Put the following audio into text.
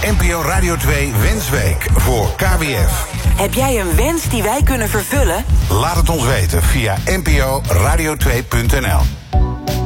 NPO Radio 2 Wensweek voor KWF. Heb jij een wens die wij kunnen vervullen? Laat het ons weten via nporadio2.nl.